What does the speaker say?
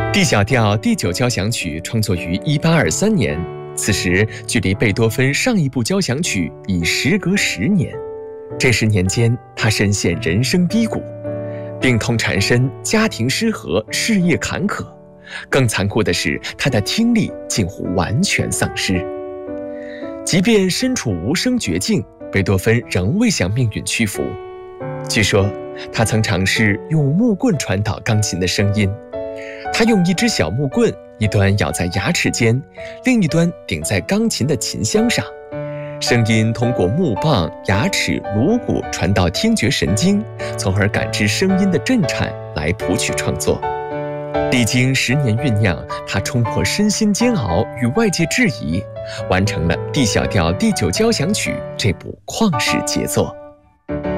D 小调第9交响曲创作于1823年，此时距离贝多芬上一部交响曲已时隔10年。这10年间，他深陷人生低谷，病痛缠身，家庭失和，事业坎坷。更残酷的是，他的听力近乎完全丧失。即便身处无声绝境，贝多芬仍未向命运屈服。据说，他曾尝试用木棍传导钢琴的声音。他用一只小木棍，一端咬在牙齿间，另一端顶在钢琴的琴箱上，声音通过木棒、牙齿、颅骨传到听觉神经，从而感知声音的震颤来谱曲创作。历经10年酝酿，他冲破身心煎熬与外界质疑，完成了 D 小调第9交响曲这部旷世杰作。